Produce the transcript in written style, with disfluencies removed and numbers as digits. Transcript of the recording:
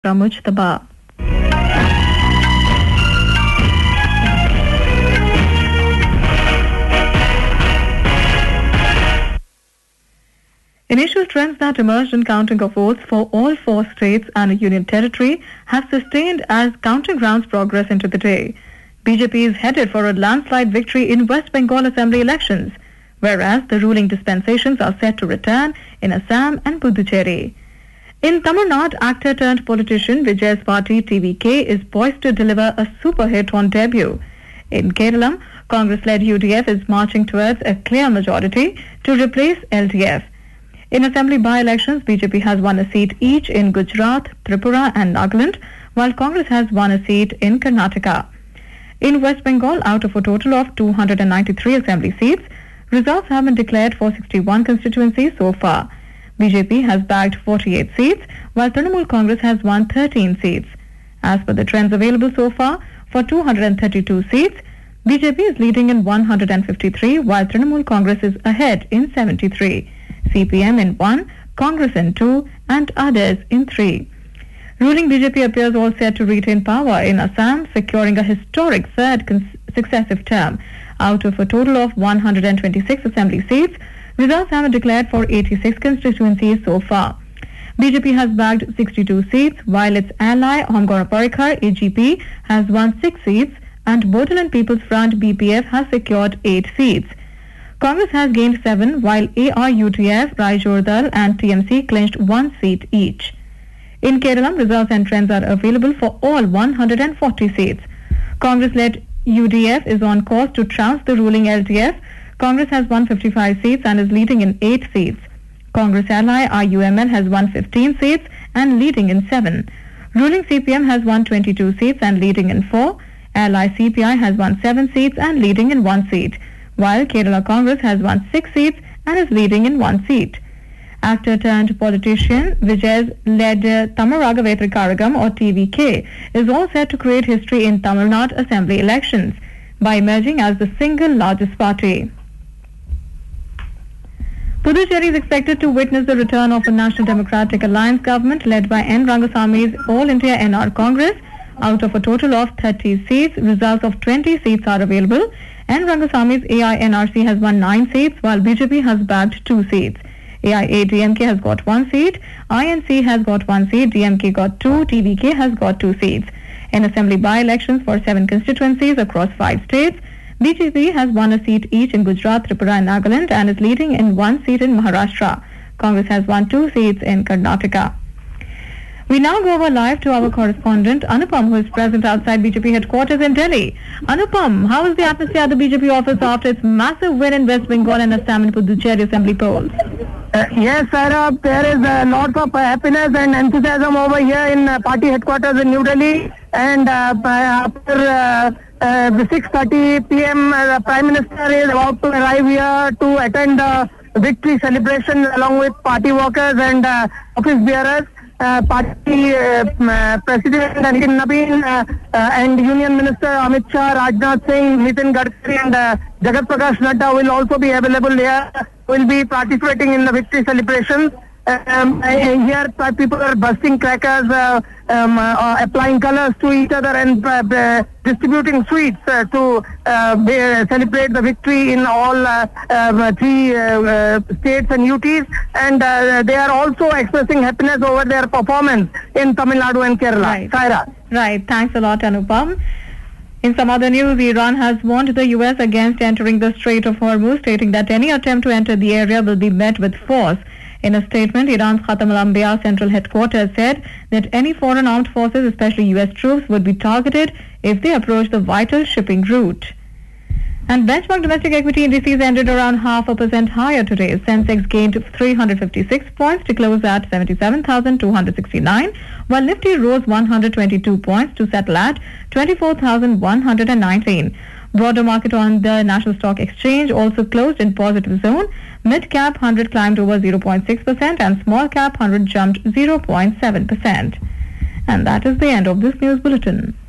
Mujtaba. Initial trends that emerged in counting of votes for all 4 states and a union territory have sustained as counting rounds progress into the day. BJP is headed for a landslide victory in West Bengal Assembly elections, whereas the ruling dispensations are set to return in Assam and Puducherry. In Tamil Nadu, actor turned politician Vijay's party TVK is poised to deliver a super hit on debut. In Kerala, Congress-led UDF is marching towards a clear majority to replace LDF. In assembly by-elections, BJP has won a seat each in Gujarat, Tripura and Nagaland, while Congress has won a seat in Karnataka. In West Bengal, out of a total of 293 assembly seats, results have been declared for 61 constituencies so far. BJP has bagged 48 seats, while Trinamool Congress has won 13 seats. As per the trends available so far, for 232 seats, BJP is leading in 153, while Trinamool Congress is ahead in 73. CPM in 1, Congress in 2, and others in 3. Ruling BJP appears all set to retain power in Assam, securing a historic third successive term. Out of a total of 126 assembly seats, results have been declared for 86 constituencies so far. BJP has bagged 62 seats, while its ally Omgora Parikar AGP has won 6 seats, and Bodoland People's Front BPF has secured 8 seats. Congress has gained 7, while ARUDF, Raijordal and TMC clinched 1 seat each. In Kerala, results and trends are available for all 140 seats. Congress-led UDF is on course to trounce the ruling LDF. Congress has won 55 seats and is leading in 8 seats. Congress ally IUML has won 15 seats and leading in 7. Ruling CPM has won 22 seats and leading in 4. Ally CPI has won 7 seats and leading in 1 seat, while Kerala Congress has won 6 seats and is leading in 1 seat. Actor turned politician Vijay-led Thamaraga Vetrikaragam or TVK is all set to create history in Tamil Nadu assembly elections by emerging as the single largest party. Puducherry is expected to witness the return of a National Democratic Alliance government led by N. Rangasami's All India NR Congress. Out of a total of 30 seats, results of 20 seats are available. N. Rangasami's AINRC has won 9 seats, while BJP has bagged 2 seats. AIADMK has got 1 seat, INC has got 1 seat, DMK got 2, TVK has got 2 seats. In assembly by-elections for 7 constituencies across 5 states, BJP has won a seat each in Gujarat, Tripura and Nagaland and is leading in 1 seat in Maharashtra. Congress has won 2 seats in Karnataka. We now go over live to our correspondent Anupam, who is present outside BJP headquarters in Delhi. Anupam, how is the atmosphere at the BJP office after its massive win in West Bengal and Assam and Puducherry assembly polls? Yes, Sarah, there is lots of happiness and enthusiasm over here in party headquarters in New Delhi. And after 6:30 p.m., the Prime Minister is about to arrive here to attend the victory celebration along with party workers and office bearers. Party President Nitin Nabin and Union Minister Amit Shah, Rajnath Singh, Nitin Gadkari and Jagat Prakash Nadda will also be available here, will be participating in the victory celebrations. Here people are bursting crackers, applying colors to each other and distributing sweets to celebrate the victory in all 3 states and UTs, and they are also expressing happiness over their performance in Tamil Nadu and Kerala. Right. Saira. Right, thanks a lot Anupam. In some other news, Iran has warned the US against entering the Strait of Hormuz, stating that any attempt to enter the area will be met with force. In a statement, Iran's Khatam al-Anbiya central headquarters said that any foreign armed forces, especially US troops, would be targeted if they approach the vital shipping route. And benchmark domestic equity indices ended around 0.5% higher today. Sensex gained 356 points to close at 77,269, while Nifty rose 122 points to settle at 24,119. Broader market on the National Stock Exchange also closed in positive zone. Mid-cap 100 climbed over 0.6% and small-cap 100 jumped 0.7%. And that is the end of this news bulletin.